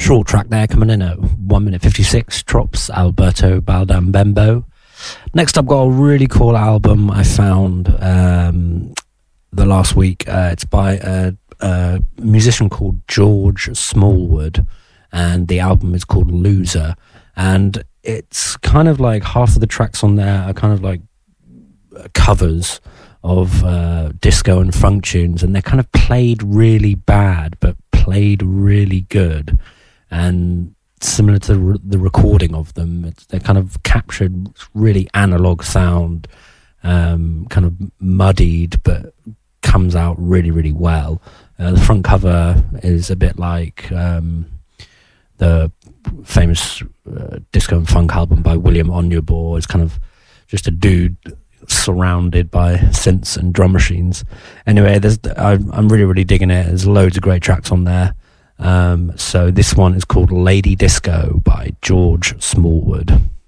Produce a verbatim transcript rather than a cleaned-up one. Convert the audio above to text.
short track there coming in at one minute fifty-six, Trops, Alberto Baldambembo. Next up, got a really cool album I found um, the last week. Uh, it's by a, a musician called George Smallwood, and the album is called Loser. And it's kind of like half of the tracks on there are kind of like covers of uh, disco and funk tunes, and they're kind of played really bad but played really good, and similar to the, re- the recording of them, it's, they're kind of captured really analog sound, um, kind of muddied but comes out really really well. Uh, the front cover is a bit like um, the famous uh, disco and funk album by William Onyeabor. It's kind of just a dude surrounded by synths and drum machines. Anyway, there's I, I'm really really digging it. There's loads of great tracks on there. Um, so this one is called Lady Disco by George Smallwood.